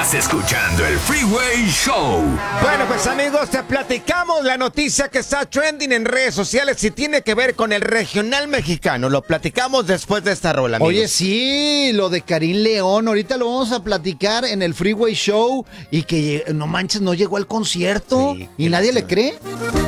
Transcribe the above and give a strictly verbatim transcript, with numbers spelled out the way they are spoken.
Estás escuchando el Freeway Show. Bueno, pues amigos, te platicamos la noticia que está trending en redes sociales y tiene que ver con el regional mexicano. Lo platicamos después de esta rola, amigos. Oye, sí, lo de Karim León, ahorita lo vamos a platicar en el Freeway Show y que no manches, no llegó al concierto Sí, y nadie le cree.